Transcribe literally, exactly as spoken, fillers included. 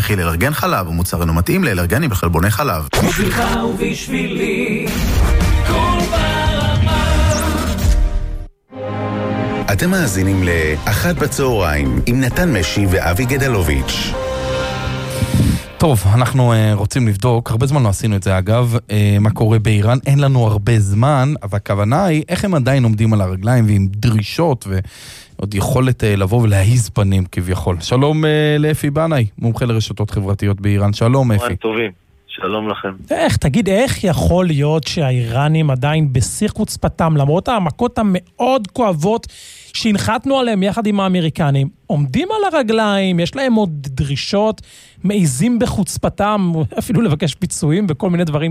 מכיל אלרגן חלב ומוצר אינו מתאים לאלרגנים בחלבוני חלב. בשבילך ובשבילי כל ברמה. אתם מאזינים לאחת בצהריים עם נתן משי ואבי גדלוביץ'. טוב, אנחנו uh, רוצים לבדוק, הרבה זמן לא עשינו את זה אגב, uh, מה קורה באיראן, אין לנו הרבה זמן, אבל הכוונה היא איך הם עדיין עומדים על הרגליים ועם דרישות ועוד יכולת uh, לבוא ולהיז פנים כביכול. שלום uh, לאפי בנאי, מומחה לרשתות חברתיות באיראן, שלום אפי. טובים, שלום לכם. איך, תגיד, איך יכול להיות שהאיראנים עדיין בשיא חוצפתם, למרות העמקות המאוד כואבות שהנחתנו עליהם יחד עם האמריקנים, עומדים על הרגליים, יש להם עוד דרישות, מעיזים בחוצפתם, אפילו לבקש פיצויים וכל מיני דברים